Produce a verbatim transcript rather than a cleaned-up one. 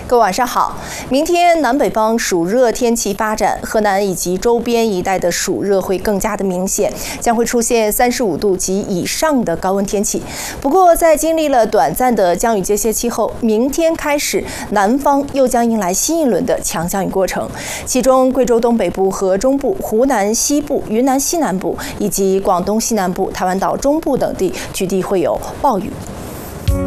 各位晚上好。明天南北方暑热天气发展，河南以及周边一带的暑热会更加的明显，将会出现三十五度及以上的高温天气。不过，在经历了短暂的降雨间歇期后，明天开始南方又将迎来新一轮的强降雨过程，其中贵州东北部和中部、湖南西部、云南西南部以及广东西南部、台湾岛中部等地，局地会有暴雨。